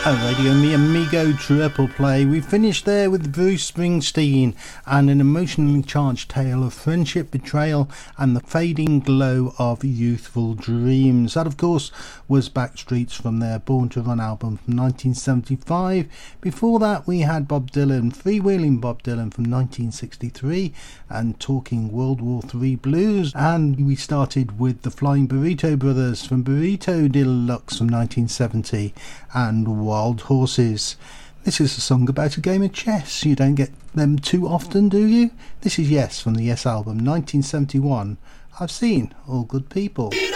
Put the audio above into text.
A Radio Mi Amigo triple play. We finished there with Bruce Springsteen and an emotionally charged tale of friendship, betrayal and the fading glow of youthful dreams. That of course was Backstreets from their Born to Run album from 1975. Before that we had Bob Dylan, Freewheeling Bob Dylan from 1963 and Talking World War III Blues, and we started with the Flying Burrito Brothers from Burrito Deluxe from 1970 and Wild Horses. This is a song about a game of chess. You don't get them too often, do you? This is Yes from the Yes album 1971. I've seen All Good People.